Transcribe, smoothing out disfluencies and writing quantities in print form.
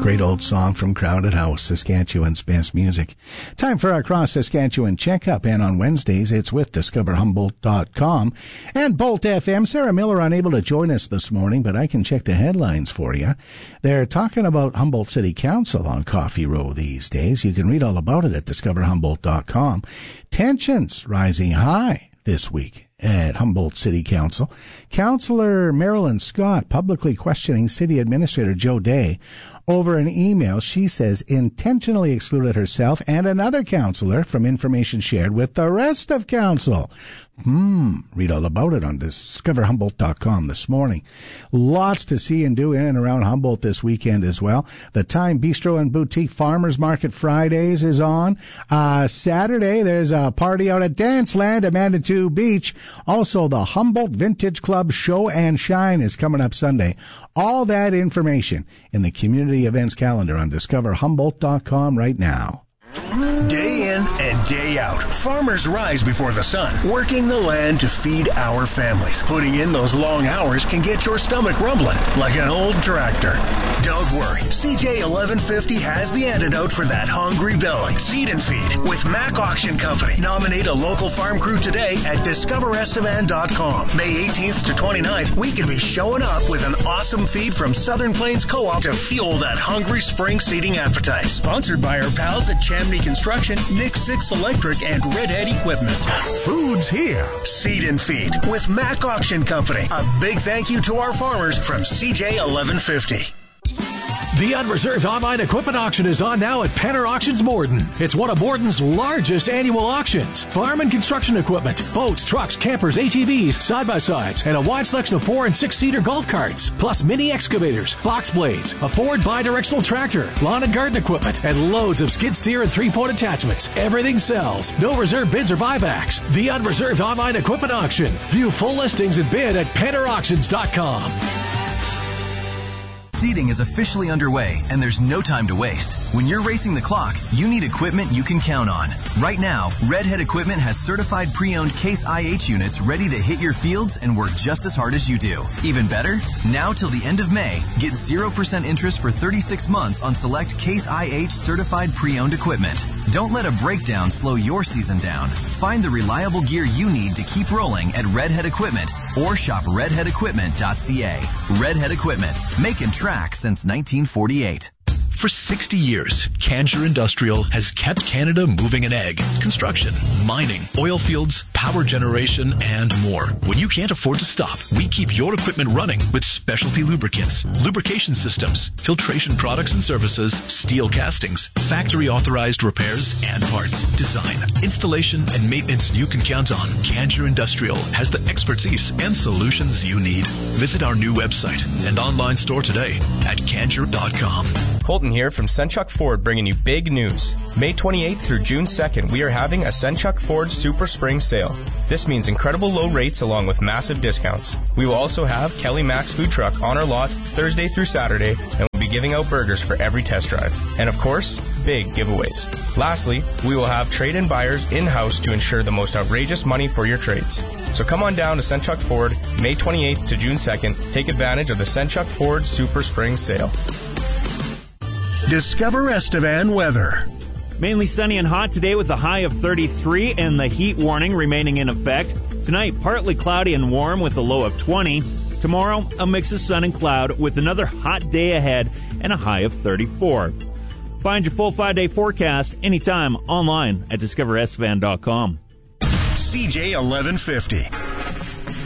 Great old song from Crowded House, Saskatchewan's best music. Time for our Cross Saskatchewan checkup, and on Wednesdays it's with DiscoverHumboldt.com and Bolt FM. Sarah Miller unable to join us this morning, but I can check the headlines for you. They're talking about Humboldt City Council on Coffee Row these days. You can read all about it at DiscoverHumboldt.com. Tensions rising high this week at Humboldt City Council. Councillor Marilyn Scott publicly questioning City Administrator Joe Day over an email she says intentionally excluded herself and another councillor from information shared with the rest of council. Read all about it on DiscoverHumboldt.com this morning. Lots to see and do in and around Humboldt this weekend as well. The Time Bistro and Boutique Farmers Market Fridays is on. Saturday, there's a party out at Danceland at Manitou Beach. Also, the Humboldt Vintage Club Show and Shine is coming up Sunday. All that information in the community events calendar on DiscoverHumboldt.com right now. Day in and day out, farmers rise before the sun, working the land to feed our families. Putting in those long hours can get your stomach rumbling like an old tractor. Don't worry, CJ 1150 has the antidote for that hungry belly. Seed and Feed with Mac Auction Company. Nominate a local farm crew today at discoverestevan.com. May 18th to 29th, we can be showing up with an awesome feed from Southern Plains Co-op to fuel that hungry spring seeding appetite. Sponsored by our pals at Chamney Construction, Nick 6 Electric, and Redhead Equipment. Food's here. Seed and Feed with Mac Auction Company. A big thank you to our farmers from CJ 1150. The Unreserved Online Equipment Auction is on now at Penner Auctions Morden. It's one of Morden's largest annual auctions. Farm and construction equipment, boats, trucks, campers, ATVs, side-by-sides, and a wide selection of 4- and 6-seater golf carts, plus mini excavators, box blades, a Ford bi-directional tractor, lawn and garden equipment, and loads of skid steer and 3-point attachments. Everything sells. No reserve bids or buybacks. The Unreserved Online Equipment Auction. View full listings and bid at PennerAuctions.com. Seeding is officially underway, and there's no time to waste. When you're racing the clock, you need equipment you can count on. Right now, Redhead Equipment has certified pre-owned Case IH units ready to hit your fields and work just as hard as you do. Even better, now till the end of May, get 0% interest for 36 months on select Case IH certified pre-owned equipment. Don't let a breakdown slow your season down. Find the reliable gear you need to keep rolling at Redhead Equipment or shop redheadequipment.ca. Redhead Equipment, making track since 1948. For 60 years, Kanger Industrial has kept Canada moving an egg. Construction, mining, oil fields, power generation, and more. When you can't afford to stop, we keep your equipment running with specialty lubricants, lubrication systems, filtration products and services, steel castings, factory-authorized repairs and parts, design, installation, and maintenance you can count on. Kanger Industrial has the expertise and solutions you need. Visit our new website and online store today at Kanger.com. Colton here from Senchuk Ford, bringing you big news. May 28th through June 2nd, we are having a Senchuk Ford Super Spring Sale. This means incredible low rates along with massive discounts. We will also have Kelly Max Food Truck on our lot Thursday through Saturday, and we'll be giving out burgers for every test drive. And of course, big giveaways. Lastly, we will have trade-in buyers in-house to ensure the most outrageous money for your trades. So come on down to Senchuk Ford, May 28th to June 2nd. Take advantage of the Senchuk Ford Super Spring Sale. Discover Estevan weather. Mainly sunny and hot today with a high of 33 and the heat warning remaining in effect. Tonight, partly cloudy and warm with a low of 20. Tomorrow, a mix of sun and cloud with another hot day ahead and a high of 34. Find your full 5-day forecast anytime online at discoverestevan.com. CJ 1150.